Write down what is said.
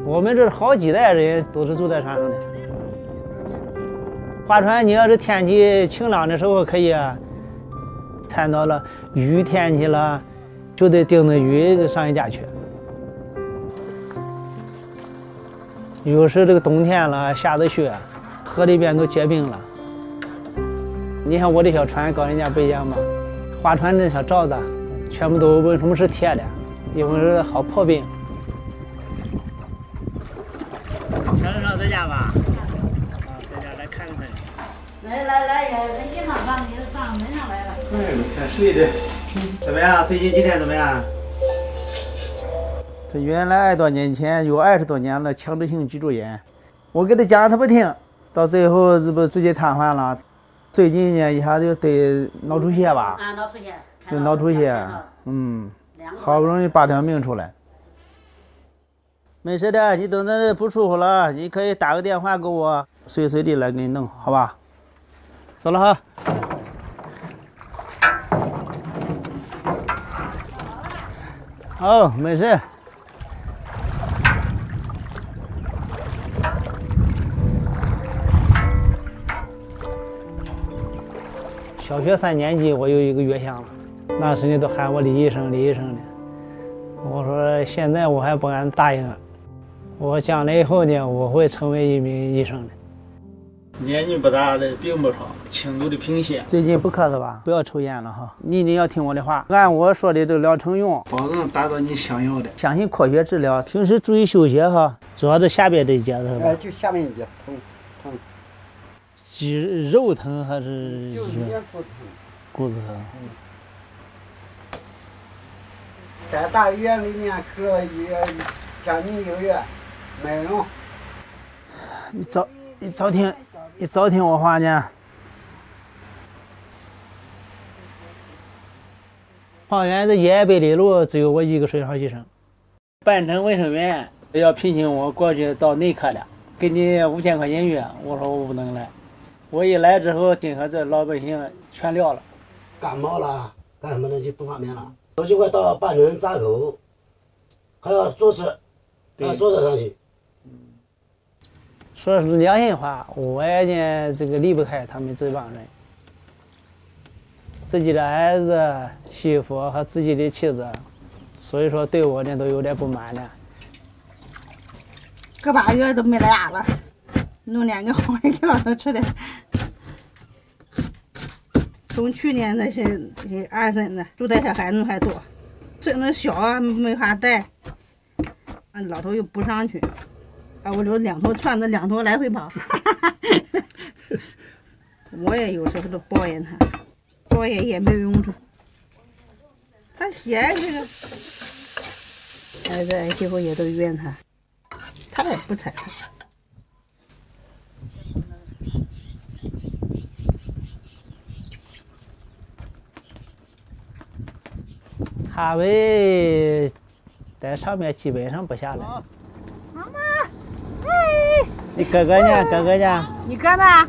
我们这好几代人都是住在船上的。划船，你要是天气晴朗的时候可以啊，看到了雨天气了，就得盯着雨上一家去。有时这个冬天了，下着雪，河里边都结冰了。你看我这小船跟人家不一样吧？划船的小罩子全部都为什么是铁的？因为是好破冰。小少在家吧？啊，在家来看看。 来，人一上班你就上门上来了。 看睡的怎么样？最近几天怎么样？他原来多年前有20多年了强制性脊柱炎，我给他讲他不听，到最后这不直接瘫痪了。最近呢一下就得脑出血吧？ 啊，脑出血。 有脑出血，好不容易拔条命出来。没事的，你等着不舒服了，你可以打个电话给我，随时随地来给你弄，好吧？走了哈。哦，没事。小学3年级，我有一个月相了，那时呢都喊我李医生的。我说现在我还不敢答应，我将来以后呢，我会成为一名医生的。年纪不大的病不少，轻度的贫血。最近不咳嗽吧？不要抽烟了哈，你一定要听我的话，按我说的这个疗程用，保证达到你想要的。相信科学治疗，平时注意休息哈，主要是下边这一节是吧？ 就下面一节疼。 肌肉疼还是？ 就是面骨疼。 骨头疼。 在大医院里面磕了将近1个月，没用。 你早听我话呢。方圆这100里路只有我一个水号医生，半程卫生员要聘请我过去到内科了，给你5000块钱月，我说我不能来。我一来之后，今后这老百姓全撂了， 感冒了，干什么的就不方便了。我就快到半程闸口，还要坐车，上去。 说是良心话，我呢这个离不开他们这帮人，自己的儿子、媳妇和自己的妻子，所以说对我呢都有点不满了。 个把月都没来牙了，弄2个好给老头吃的。从去年那些二婶子住带小孩子还多，这那小啊没法带，老头又不上去，我就2头串着2头来回跑。我也有时候都抱怨他，抱怨也没有用处。他嫌这个儿子儿媳妇也都怨他，他也不睬他。 他们在上面基本上不下来。 妈妈，哎， 你哥哥呢？ 你哥呢？